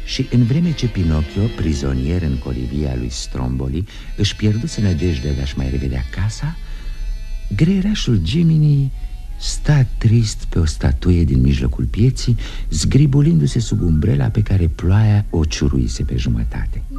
Și în vreme ce Pinocchio, prizonier în colivia lui Stromboli, își pierduse nădejdea de a-și mai revedea casa, greierașul Gemini sta trist pe o statuie din mijlocul pieții, zgribulindu-se sub umbrela pe care ploaia o ciuruise pe jumătate.